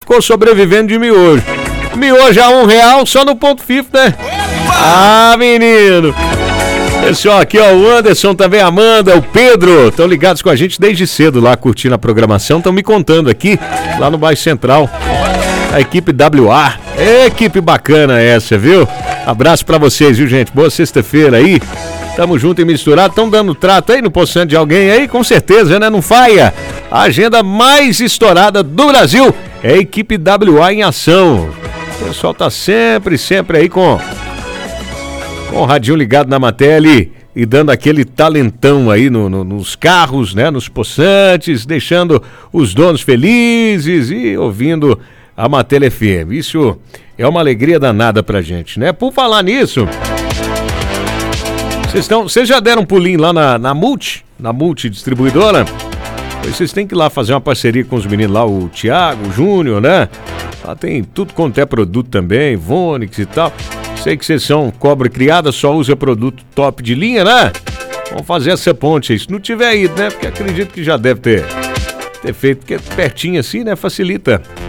ficou sobrevivendo de miojo. Miojo a R$1 só no ponto fifo, né? Ah, menino! Pessoal, aqui ó, o Anderson, também a Amanda, o Pedro, estão ligados com a gente desde cedo lá, curtindo a programação, estão me contando aqui, lá no Bairro Central, a equipe WA, equipe bacana essa, viu? Abraço pra vocês, viu, gente? Boa sexta-feira aí, tamo junto e misturado, estão dando trato aí no poçante de alguém aí, com certeza, né? Não falha, a agenda mais estourada do Brasil é a equipe WA em ação. O pessoal tá sempre aí com o radinho ligado na matéria e dando aquele talentão aí nos carros, né, nos poçantes, deixando os donos felizes e ouvindo a Matéria FM. Isso é uma alegria danada pra gente, né? Por falar nisso, vocês já deram um pulinho lá na Multi distribuidora? Vocês têm que ir lá fazer uma parceria com os meninos lá, o Thiago, o Júnior, né? Lá tem tudo quanto é produto também, Vonix e tal. Sei que vocês são cobra criada, só usa produto top de linha, né? Vamos fazer essa ponte aí. Se não tiver ido, né? Porque acredito que já deve ter feito, porque é pertinho assim, né? Facilita